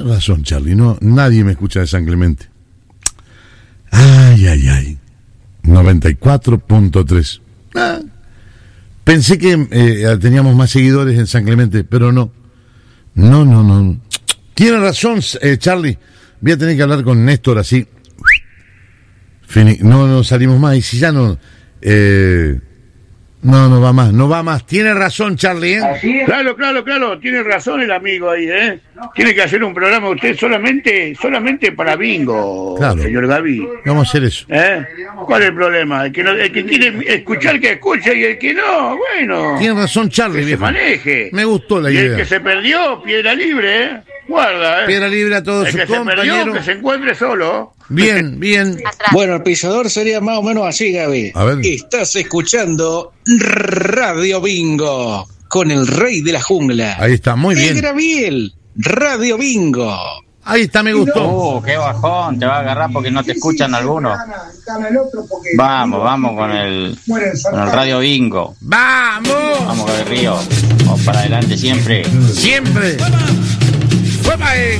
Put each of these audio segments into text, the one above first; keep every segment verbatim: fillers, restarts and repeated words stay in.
Tienes razón, Charlie, no, nadie me escucha de San Clemente. Ay, ay, ay. noventa y cuatro punto tres. Ah, pensé que eh, teníamos más seguidores en San Clemente, pero no. No, no, no. Tienes razón, eh, Charlie. Voy a tener que hablar con Néstor así. Fini- no, no salimos más. Y si ya no... Eh, no, no va más. No va más. Tiene razón, Charlie, ¿eh? Así es. Claro, claro, claro. Tiene razón el amigo ahí, ¿eh? Tiene que hacer un programa usted solamente solamente para bingo, Claro. señor Gaby. Vamos a hacer eso. ¿Eh? ¿Cuál es el problema? El que, no, el que quiere escuchar, que escuche, y el que no, bueno, Tiene razón, Charlie, que se viejo. maneje. Me gustó la Y el idea. que se perdió, piedra libre, ¿eh? Guarda, ¿eh? Piedra libre a todos El sus que se perdió, compañeros. que se encuentre solo. Bien, bien. Bueno, el pisador sería más o menos así, Gaby. A ver. Estás escuchando Radio Bingo con el rey de la jungla. Ahí está, muy bien. Es Graviel, Radio Bingo. Ahí está, me gustó. Uh, qué bajón, te va a agarrar porque no te escuchan algunos. Vamos, vamos con el, con el Radio Bingo. ¡Vamos! Vamos, Gaby Río. Vamos para adelante siempre. Siempre. ¡Fuepa, eh!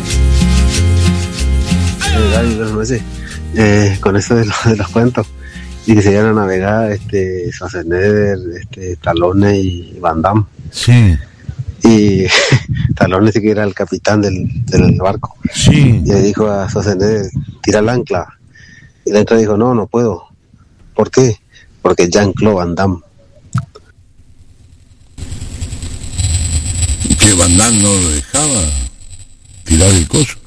No sé, eh, con eso de, lo, de los cuentos y que se iban a navegar este Schwarzenegger, este Stallone y Van Damme. Sí. Y Stallone sí que era el capitán del, del barco. Sí. Y le dijo a Schwarzenegger, tira el ancla. Y el otro dijo, no, no puedo. ¿Por qué? Porque Jean-Claude Van Damme. Que Van Damme no lo dejaba tirar el coso.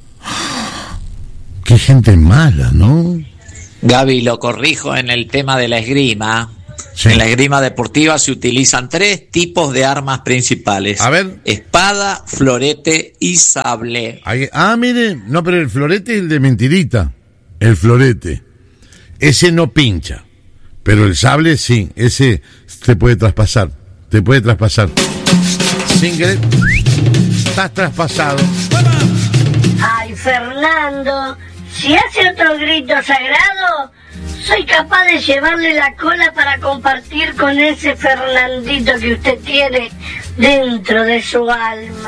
Qué gente mala, ¿no? Gaby, lo corrijo en el tema de la esgrima. Sí. En la esgrima deportiva se utilizan tres tipos de armas principales. A ver. Espada, florete y sable. Ahí- ah, mire, no, pero el florete es el de mentirita. El florete. Ese no pincha. Pero el sable sí, ese te puede traspasar. Te puede traspasar. Sin querer. Estás traspasado. Ay, Fernando, si hace otro grito sagrado, soy capaz de llevarle la cola para compartir con ese Fernandito que usted tiene dentro de su alma.